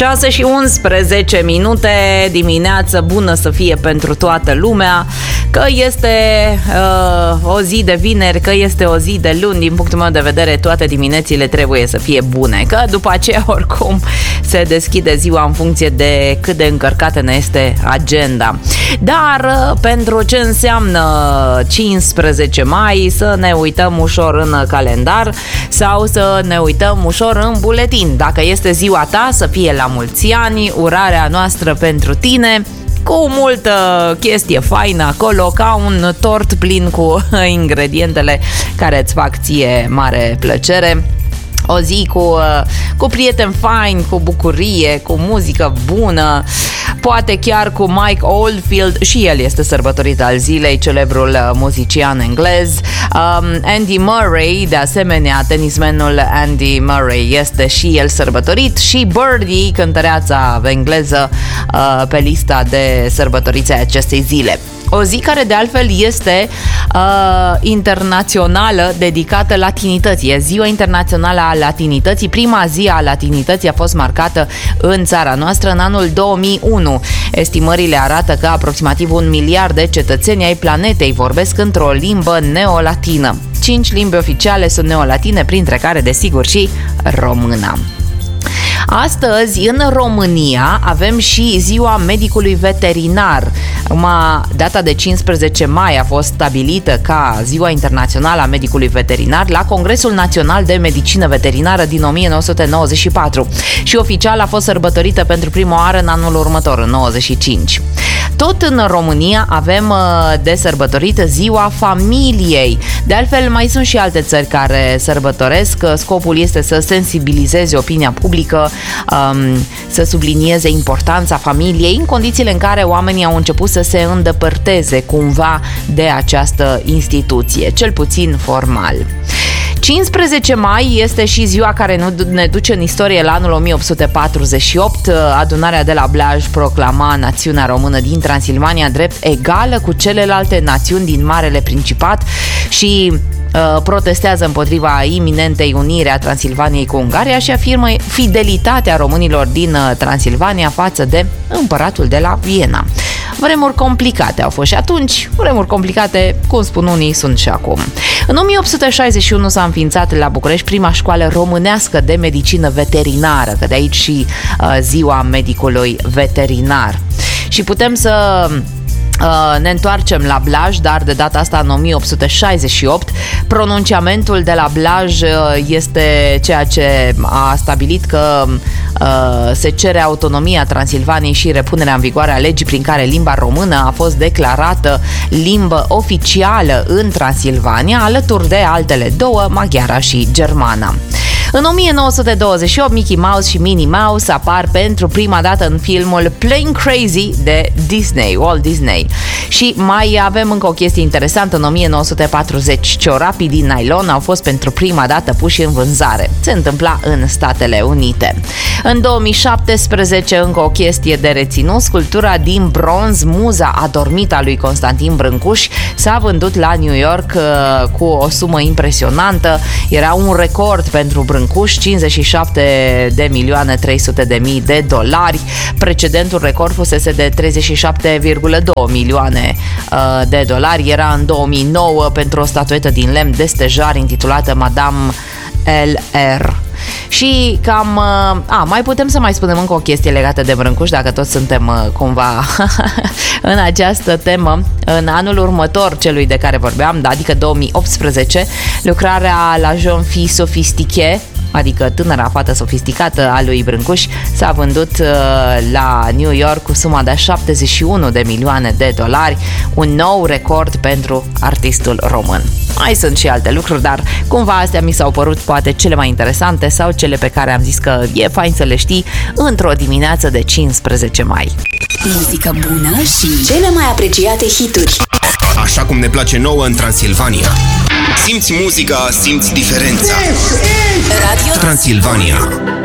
6:11 dimineață bună să fie pentru toată lumea, că este o zi de vineri, că este o zi de luni. Din punctul meu de vedere, toate diminețile trebuie să fie bune, că după aceea oricum se deschide ziua în funcție de cât de încărcată ne este agenda. Dar pentru ce înseamnă 15 mai, să ne uităm ușor în calendar sau să ne uităm ușor în buletin. Dacă este ziua ta, să fie la mulți ani, urarea noastră pentru tine, cu multă chestie faină acolo, ca un tort plin cu ingredientele care îți fac ție mare plăcere. O zi cu prieteni faini, cu bucurie, cu muzică bună, poate chiar cu Mike Oldfield, și el este sărbătorit al zilei, celebrul muzician englez. Andy Murray, de asemenea, tenismenul Andy Murray este și el sărbătorit, și Birdie, cântăreața engleză, pe lista de sărbătoriți ai acestei zile. O zi care de altfel este internațională, dedicată latinității. E ziua internațională a latinității. Prima zi a latinității a fost marcată în țara noastră în anul 2001. Estimările arată că aproximativ 1 miliard de cetățeni ai planetei vorbesc într-o limbă neolatină. 5 limbi oficiale sunt neolatine, printre care, desigur, și româna. Astăzi, în România, avem și ziua medicului veterinar. Data de 15 mai a fost stabilită ca ziua internațională a medicului veterinar la Congresul Național de Medicină Veterinară din 1994 și oficial a fost sărbătorită pentru prima oară în anul următor, în 95. Tot în România avem de sărbătorit ziua familiei. De altfel, mai sunt și alte țări care sărbătoresc. Scopul este să sensibilizeze opinia publică, să sublinieze importanța familiei în condițiile în care oamenii au început să se îndepărteze cumva de această instituție, cel puțin formal. 15 mai este și ziua care ne duce în istorie la anul 1848. Adunarea de la Blaj proclama națiunea română din Transilvania drept egală cu celelalte națiuni din Marele Principat și protestează împotriva iminentei uniri a Transilvaniei cu Ungaria și afirmă fidelitatea românilor din Transilvania față de împăratul de la Viena. Vremuri complicate au fost și atunci, vremuri complicate, cum spun unii, sunt și acum. În 1861 s-a înființat la București prima școală românească de medicină veterinară, că de aici și ziua medicului veterinar. Și putem să ne întoarcem la Blaj, dar de data asta în 1868. Pronunciamentul de la Blaj este ceea ce a stabilit că se cere autonomia Transilvaniei și repunerea în vigoare a legii prin care limba română a fost declarată limbă oficială în Transilvania, alături de altele două, maghiara și germana. În 1928, Mickey Mouse și Minnie Mouse apar pentru prima dată în filmul Plain Crazy de Disney, Walt Disney. Și mai avem încă o chestie interesantă. În 1940, ciorapii din nylon au fost pentru prima dată puși în vânzare. Se întâmpla în Statele Unite. În 2017, încă o chestie de reținut, sculptura din bronz Muza adormită a lui Constantin Brâncuș s-a vândut la New York cu o sumă impresionantă. Era un record pentru Brâncuș, 57.300.000 de dolari. Precedentul record fusese de 37,2 milioane de dolari. Era în 2009 pentru o statuetă din lemn de stejar intitulată Madame L.R. Și cam... mai putem să mai spunem încă o chestie legată de Brâncuș, dacă toți suntem cumva în această temă. În anul următor, celui de care vorbeam, adică 2018, lucrarea la Jeune Fille Sophistiquée, adică tânăra fată sofisticată a lui Brâncuș, s-a vândut la New York cu suma de 71 de milioane de dolari, un nou record pentru artistul român. Mai sunt și alte lucruri, dar cumva astea mi s-au părut poate cele mai interesante sau cele pe care am zis că e fain să le știi într-o dimineață de 15 mai. Muzică bună și cele mai apreciate hituri. Așa cum ne place nouă în Transilvania. Simți muzica, simți diferența. Radio Transilvania.